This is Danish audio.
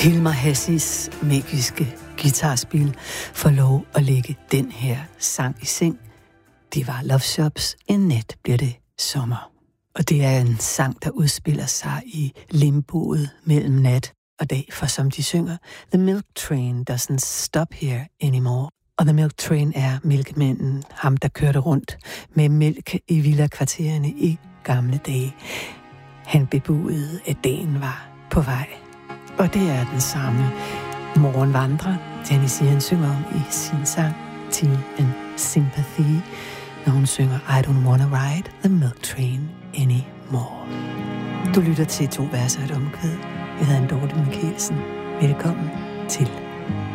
Hilmar Hassis magiske guitarspil får lov at lægge den her sang i seng. Det var Love Shops, en nat bliver det sommer. Og det er en sang, der udspiller sig i limboet mellem nat og dag, for som de synger, The Milk Train doesn't stop here anymore. Og The Milk Train er mælkemanden, ham der kørte rundt med mælk i villakvartererne i gamle dage. Han bebudede, at dagen var på vej. Og det er den samme morgenvandrer, Danny Sheehan synger om i sin sang Tea and Sympathy, når hun synger I don't wanna ride the milk train anymore. Du lytter til 2 verser og et omkvæd. Jeg hedder Dorte Mikkelsen. Velkommen til.